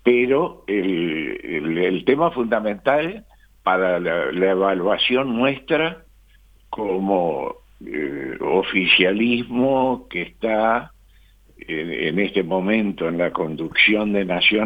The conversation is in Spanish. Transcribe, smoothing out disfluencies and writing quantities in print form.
pero el tema fundamental para la evaluación nuestra como oficialismo que está en este momento en la conducción de Nación